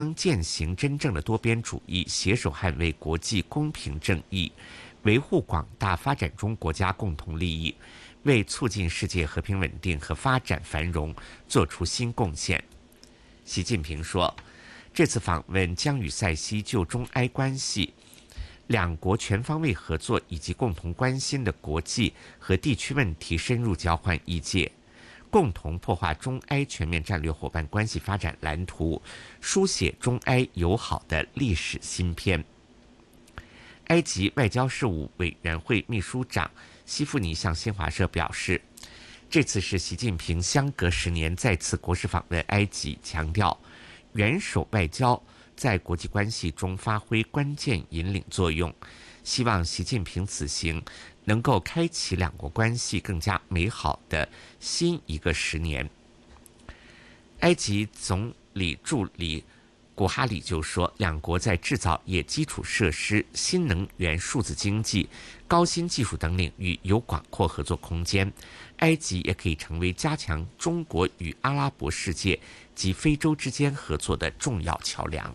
能践行真正的多边主义，携手捍卫国际公平正义，维护广大发展中国家共同利益，为促进世界和平稳定和发展繁荣做出新贡献。习近平说，这次访问将与塞西就中埃关系、两国全方位合作以及共同关心的国际和地区问题深入交换意见，共同破画中埃全面战略伙伴关系发展蓝图，书写中埃友好的历史新篇。埃及外交事务委员会秘书长西夫尼向新华社表示，这次是习近平相隔10年再次国事访问埃及，强调元首外交在国际关系中发挥关键引领作用，希望习近平此行能够开启两国关系更加美好的新一个10年。埃及总理助理古哈里就说，两国在制造业基础设施、新能源、数字经济、高新技术等领域有广阔合作空间，埃及也可以成为加强中国与阿拉伯世界及非洲之间合作的重要桥梁。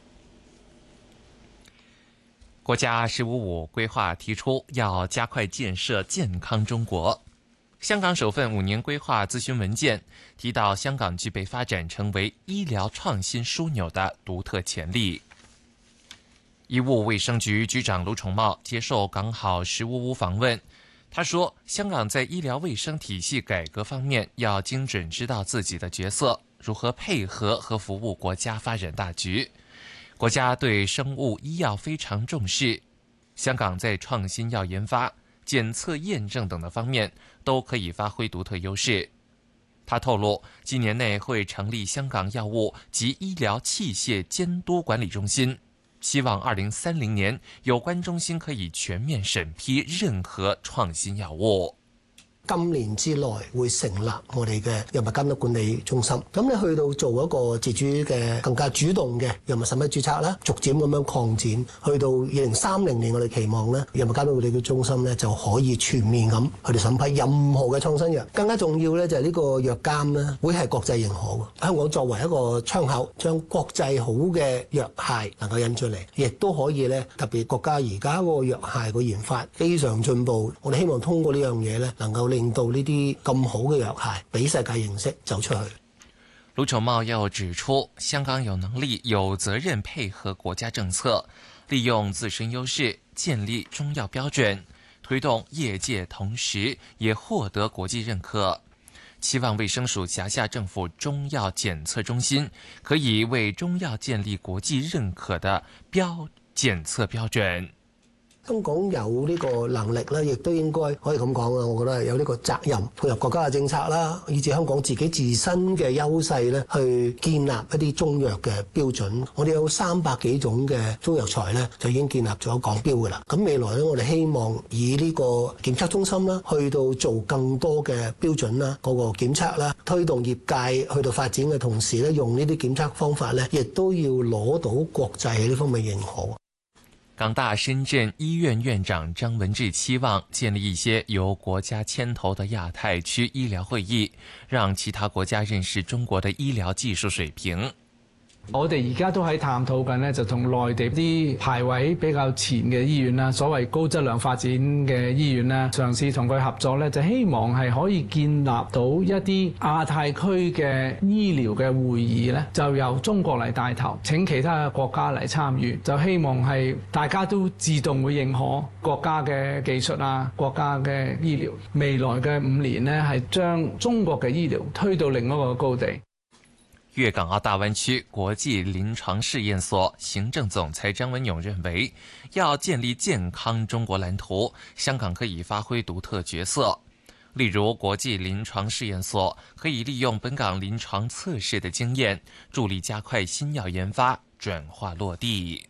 国家“15+5”规划提出要加快建设健康中国。香港首份5年规划咨询文件提到，香港具备发展成为医疗创新枢纽的独特潜力。医务卫生局局长卢宠茂接受港好“15+5”访问，他说，香港在医疗卫生体系改革方面要精准知道自己的角色，如何配合和服务国家发展大局。国家对生物医药非常重视，香港在创新药研发、检测验证等的方面都可以发挥独特优势。他透露，今年内会成立香港药物及医疗器械监督管理中心，希望2030年有关中心可以全面審批任何創新藥物。 今年之內會成立我哋嘅藥物監督管理中心，咁你去到做一個自主嘅更加主動嘅藥物審批註冊啦，逐漸咁樣擴展，去到2030年，我哋期望咧藥物監督管理中心咧就可以全面咁去到審批任何嘅創新藥。更加重要咧就係呢個藥監咧會係國際認可嘅，香港作為一個窗口，將國際好嘅藥械能夠引出嚟，亦都可以咧特別國家而家個藥械個研發非常進步，我哋希望通過呢樣嘢咧能夠令到呢啲咁好嘅藥械俾世界認識走出去。 盧寵茂又指出，香港有能力、有責任配合國家政策，利用自身優勢建立中藥標準，推動業界同時也獲得國際認可。期望衛生署轄下政府中藥檢測中心可以為中藥建立國際認可的檢測標準。 香港有呢個能力咧，亦都應該可以咁講啊！我覺得係有呢個責任配合國家嘅政策啦，以至香港自己自身嘅優勢咧，去建立一啲中藥嘅標準。我哋有300幾種嘅中藥材咧，就已經建立咗港標㗎啦。咁未來咧，我哋希望以呢個檢測中心啦，去到做更多嘅標準啦，嗰個檢測啦，推動業界去到發展嘅同時咧，用呢啲檢測方法咧，亦都要攞到國際喺呢方面認可。 港大深圳醫院院長張文志期望建立一些由國家牽頭的亞太區醫療會議，讓其他國家認識中國的醫療技術水平。 我哋而家都喺探討緊呢，就同內地啲排位比較前嘅醫院啦，所謂高質量發展嘅醫院啦，嘗試同佢合作呢，就希望係可以建立到一啲亞太區嘅醫療嘅會議呢，就由中國嚟帶頭，請其他嘅國家嚟參與，就希望係大家都自動會認可國家嘅技術啊，國家嘅醫療。未來嘅5年呢，係將中國嘅醫療推到另一個高地。 粵港澳大灣區國際臨床試驗所行政總裁張文勇認為，要建立健康中國藍圖，香港可以發揮獨特角色。例如，國際臨床試驗所可以利用本港臨床測試的經驗，助力加快新藥研發轉化落地。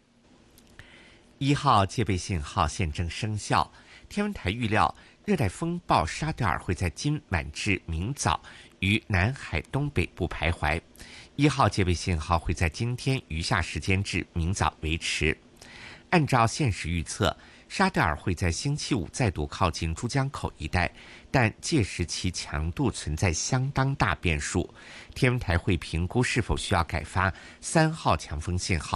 1號戒備信號現正生效，天文台預料熱帶風暴沙德爾會在今晚至明早於南海東北部徘徊，1號戒備信號會在今天餘下時間至明早維持。按照現時預測， 沙德尔会在星期五再度靠近珠江口一带，但届时其强度存在相当大变数。天文台会评估是否需要改发3号强风信号。